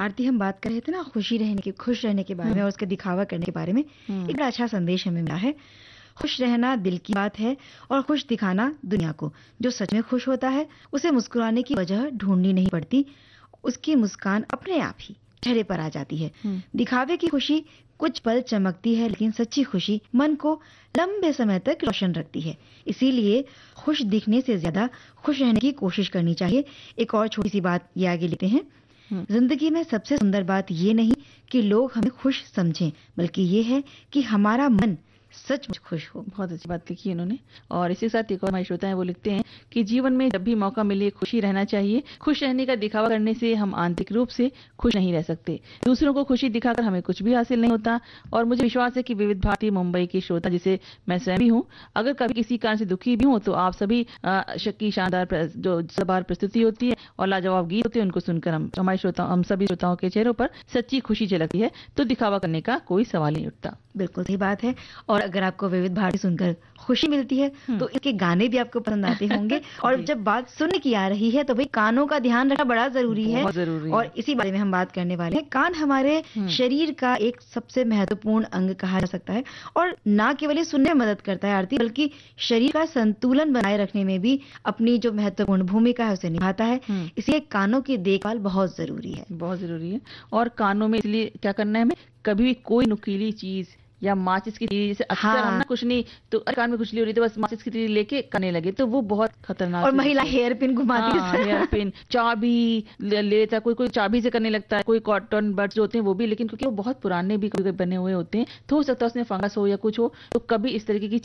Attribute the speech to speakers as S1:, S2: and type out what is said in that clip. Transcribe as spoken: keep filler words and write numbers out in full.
S1: आरती, हम बात कर रहे थे ना खुशी रहने की, खुश रहने के बारे में और उसका दिखावा करने के बारे में। एक बड़ा अच्छा संदेश हमें मिला है। खुश रहना दिल की बात है और खुश दिखाना दुनिया को। जो सच में खुश होता है उसे मुस्कुराने की वजह ढूंढनी नहीं पड़ती, उसकी मुस्कान अपने आप ही चेहरे पर आ जाती है। दिखावे की खुशी कुछ पल चमकती है, लेकिन सच्ची खुशी मन को लंबे समय तक रोशन रखती है। इसीलिए खुश दिखने से ज्यादा खुश रहने की कोशिश करनी चाहिए। एक और छोटी सी बात ये आगे लेते हैं। जिंदगी में सबसे सुंदर बात ये नहीं कि लोग हमें खुश समझें, बल्कि ये है कि हमारा मन सचमुच खुश हो।
S2: बहुत अच्छी बात लिखी है इन्होंने। और इसी के साथ एक और हमारे श्रोता है, वो लिखते हैं कि जीवन में जब भी मौका मिले खुशी रहना चाहिए। खुश रहने का दिखावा करने से हम आंतरिक रूप से खुश नहीं रह सकते। दूसरों को खुशी दिखाकर हमें कुछ भी हासिल नहीं होता। और मुझे विश्वास है कि विविध भारती मुंबई की श्रोता, जिसे मैं स्वयं भी हूँ, अगर कभी किसी कारण से दुखी भी हूँ तो आप सभी की शानदार जो सबार प्रस्तुति होती है और लाजवाब गीत होते हैं, उनको सुनकर हम हमारे श्रोता हम सभी श्रोताओं के चेहरों पर सच्ची खुशी झलकती है। तो दिखावा करने का कोई सवाल नहीं उठता।
S1: बिल्कुल सही बात है। और अगर आपको विविध भारती सुनकर खुशी मिलती है तो इसके गाने भी आपको पसंद आते होंगे। और जब बात सुनने की आ रही है तो भाई कानों का ध्यान रखना बड़ा जरूरी है।
S2: जरूरी
S1: और इसी बारे में हम बात करने वाले हैं। कान हमारे शरीर का एक सबसे महत्वपूर्ण अंग कहा जा सकता है और ना केवल ये सुनने में मदद करता है आरती, बल्कि शरीर का संतुलन बनाए रखने में भी अपनी जो महत्वपूर्ण भूमिका है उसे निभाता है। इसलिए कानों की देखभाल बहुत जरूरी है।
S2: बहुत जरूरी है। और कानों में इसलिए क्या करना है, हमें कभी भी कोई नुकीली चीज या माचिस की तीली, जैसे अक्सर हाँ। हम ना कुछ नहीं तो कान में खुजली हो रही तो बस माचिस की तीली लेके करने लगे, तो वो बहुत खतरनाक।
S1: और महिला हेयर पिन घुमाती
S2: है, हेयर पिन, चाबी ले लेता, कोई कोई चाबी से करने लगता है, कोई कॉटन बड्स होते हैं वो भी, लेकिन क्योंकि वो बहुत पुराने भी बने हुए होते हैं तो हो सकता है उसमें फंगस हो या कुछ हो, तो कभी इस तरीके की